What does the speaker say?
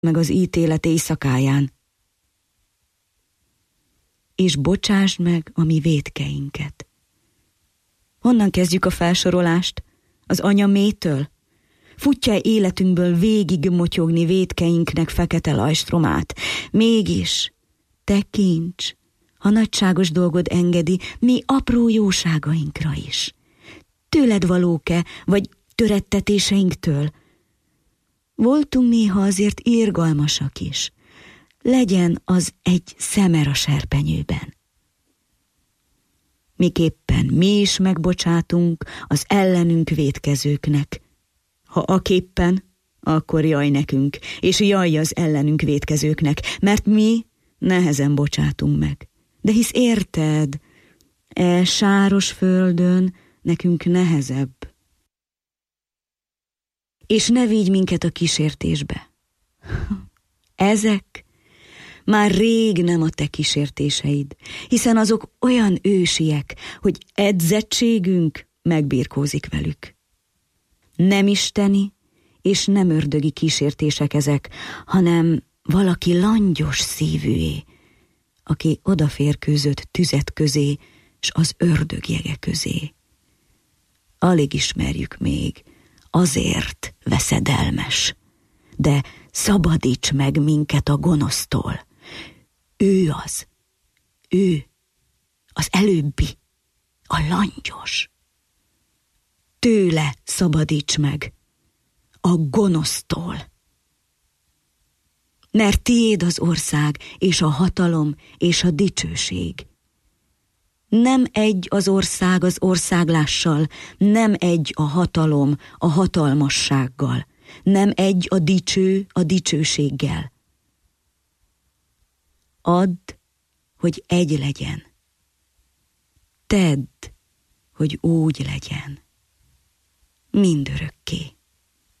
meg az ítélet éjszakáján. És bocsásd meg a mi vétkeinket. Honnan kezdjük a felsorolást? Az anya mélytől? Futja életünkből végig motyogni vétkeinknek fekete lajstromát? Mégis, te kincs, ha nagyságos dolgod engedi, mi apró jóságainkra is. Tőled valók-e, vagy törettetéseinktől? Voltunk néha azért irgalmasak is. Legyen az egy szemer a serpenyőben. Miképpen mi is megbocsátunk az ellenünk vétkezőknek. Ha aképpen, akkor jaj nekünk, és jaj az ellenünk vétkezőknek, mert mi nehezen bocsátunk meg. De hisz érted, sáros földön nekünk nehezebb. És ne vigy minket a kísértésbe. Ezek már rég nem a te kísértéseid, hiszen azok olyan ősiek, hogy edzettségünk megbirkózik velük. Nem isteni és nem ördögi kísértések ezek, hanem valaki langyos szívűé, aki odaférkőzött tüzet közé, s az ördög jege közé. Alig ismerjük még, azért veszedelmes, de szabadíts meg minket a gonosztól. Ő az előbbi, a langyos. Tőle szabadíts meg, a gonosztól. Mert tiéd az ország, és a hatalom, és a dicsőség. Nem egy az ország az országlással, nem egy a hatalom a hatalmassággal, nem egy a dicső a dicsőséggel. Add, hogy egy legyen. Tedd, hogy úgy legyen. Mindörökké.